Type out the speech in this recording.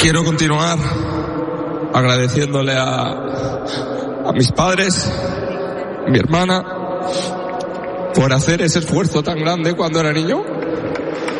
Quiero continuar agradeciéndole a mis padres, a mi hermana, por hacer ese esfuerzo tan grande cuando era niño.